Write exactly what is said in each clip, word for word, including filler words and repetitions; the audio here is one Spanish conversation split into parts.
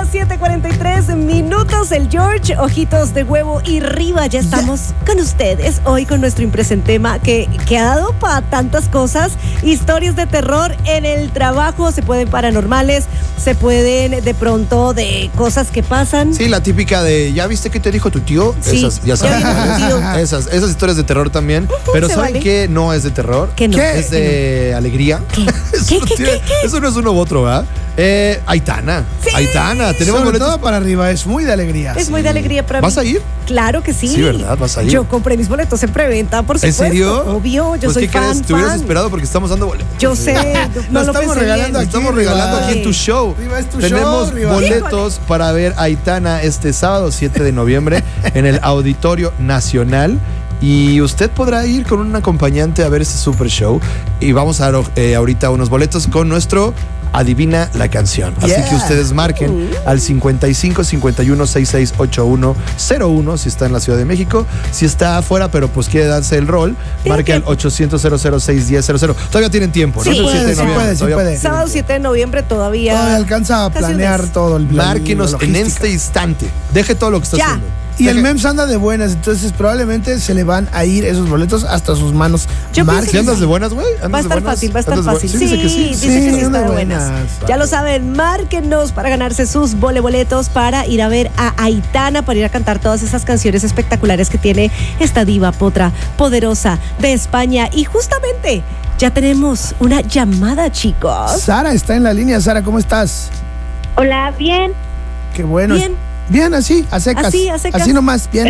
las siete cuarenta y tres minutos. El George, ojitos de huevo y Riva. Ya estamos con ustedes hoy con nuestro impresente tema que, que ha dado para tantas cosas. Historias de terror en el trabajo. Se pueden paranormales, se pueden de pronto de cosas que pasan. Sí, la típica de, ¿ya viste qué te dijo tu tío? Sí, esas, ya sabes. ya esas, esas historias de terror también. Uh-huh, Pero ¿saben vale. qué no es de terror? ¿Qué no? Es de alegría. ¿Qué? Eso, ¿Qué, no qué, tiene- qué, qué? eso no es uno u otro, ¿verdad? Eh, Aitana. Sí. Aitana. Tenemos Sobre boletos. todo para arriba, es muy de alegría. Es muy de alegría para mí. ¿Vas a ir? Claro que sí. Sí, ¿verdad? ¿Vas a ir? Yo compré mis boletos en preventa, por ¿En supuesto. serio? Obvio, yo Pues, soy ¿qué crees? fan, Te hubieras fan. esperado porque estamos dando boletos. Yo sé, no Lo lo estamos pensé regalando bien. aquí. Estamos regalando aquí en tu show. Riva, es tu Tenemos show, Riva. boletos para ver a Aitana este sábado siete de noviembre en el Auditorio Nacional. Y usted podrá ir con un acompañante a ver este super show. Y vamos a dar eh, ahorita unos boletos con nuestro Adivina la canción. Así Yeah. que ustedes marquen al cincuenta y cinco cincuenta y uno sesenta y seis ochenta y uno cero uno si está en la Ciudad de México. Si está afuera, pero pues quiere darse el rol, Tiene marque al tiempo. ochocientos cero cero seis diez cero cero. Todavía tienen tiempo, Sí, ¿no? Es el puede, siete de sí noviembre, puede, sí todavía puede. tienen Sábado tiempo. siete de noviembre todavía. Todavía alcanza a Casi un planear mes. todo el plan. Márquenos la en logística. este instante. Deje todo lo que está Ya. haciendo. Y el Deje- MEMS anda de buenas, entonces probablemente se le van a ir esos boletos hasta sus manos. Yo pienso Marquen. ¿Sí andas de buenas, güey? Va a ¿Andas de estar buenas? fácil, va a estar ¿Andas de bu- fácil. Sí, dice que sí. dice que sí Sí, está anda de de buenas. buenas. Ya lo saben, márquenos para ganarse sus boletos para ir a ver a Aitana, para ir a cantar todas esas canciones espectaculares que tiene esta diva potra poderosa de España. Y justamente ya tenemos una llamada, chicos. Sara está en la línea. Sara, ¿cómo estás? Hola, bien, Qué bueno. Bien. Bien, así, a secas. Así, a secas. Así nomás, bien.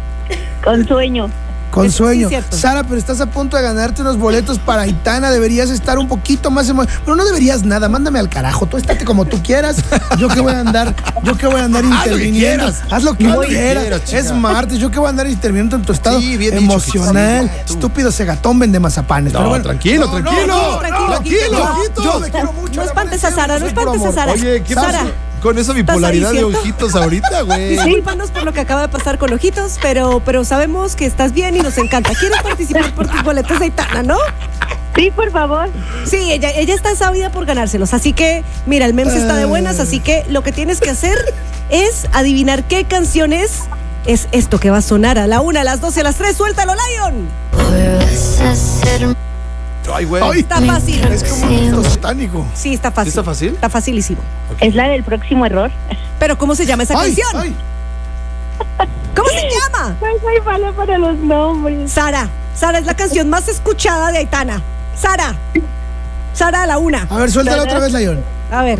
con sueño. Con Eso sí sueño. es cierto. Sara, pero estás a punto de ganarte unos boletos para Aitana. Deberías estar un poquito más emocionado. Pero no deberías nada. Mándame al carajo. Tú estate como tú quieras. Yo que voy a andar, yo que voy a andar Haz lo que interviniendo. quieras. Haz lo que Haz lo que quieras. quieras, chica. Es martes. Yo que voy a andar interviniendo en tu estado Sí, bien dicho, emocional. que sí, tú. Estúpido segatón vende mazapanes. No, Pero bueno, tranquilo, no, tranquilo. no, no, Tranquilo, tranquilo, ojitos. ojitos. Yo me quiero mucho. No la espantes a madre, Sara, no soy puro espantes a amor. Sara. Oye, ¿qué Sara, pasó con esa bipolaridad de ¿cierto? ojitos ahorita, güey? discúlpanos por lo que acaba de pasar con Ojitos, pero, pero sabemos que estás bien y nos encanta. ¿Quieres participar por tus boletos de Aitana, no? Sí, por favor. Sí, ella, ella está sabida por ganárselos. Así que, mira, el MEMS está de buenas, así que lo que tienes que hacer es adivinar qué canción es, es esto que va a sonar a la una, a las doce, a las tres. ¡Suéltalo, Lion! Ay, güey. Ay, Está fácil. es como un satánico. Sí, está fácil. ¿Sí está fácil? Está facilísimo. Es la del próximo error. Pero, ¿cómo se llama esa Ay, canción? ay. ¿Cómo se llama? Soy muy mala para los nombres. Sara. Sara es la canción más escuchada de Aitana. Sara. Sara a la una. A ver, suéltala otra vez, Lion. A ver.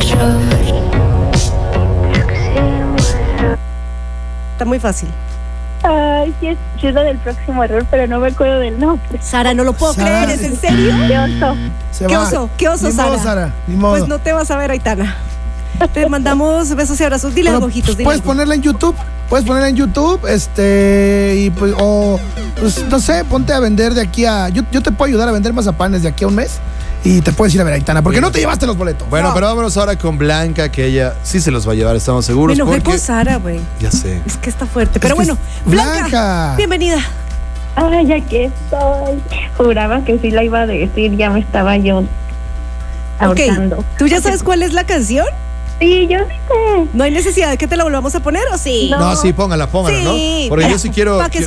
Está muy fácil. Ay, sí es, sí es la del próximo error, pero no me acuerdo del nombre. Sara, no lo puedo Sara. creer. ¿Es en serio? Qué oso. Se ¿Qué va. oso? ¿Qué oso, Ni Sara? modo, Sara. Ni modo. Pues no te vas a ver, Aitana. Te mandamos besos y abrazos. Dile Pero, algo, ojitos. Dile puedes algo. ponerla en YouTube, puedes ponerla en YouTube, este, y pues, o, pues, no sé, ponte a vender de aquí a, yo, yo te puedo ayudar a vender mazapanes de aquí a un mes y te puedes ir a ver a Aitana, porque no te llevaste los boletos. Bueno, No. pero vámonos ahora con Blanca, que ella sí se los va a llevar, estamos seguros. Me enojé porque... con Sara, güey. Ya sé. Es que está fuerte. Pero que bueno, es- Blanca, Blanca. bienvenida. Ay, aquí estoy. Juraba que sí la iba a decir, ya me estaba yo ahorcando. Ok, ¿tú ya sabes cuál es la canción? Sí, yo sé. ¿No hay necesidad de que te la volvamos a poner o sí? No. No, sí, póngala, póngala, Sí, ¿no? Porque para- yo sí quiero... para que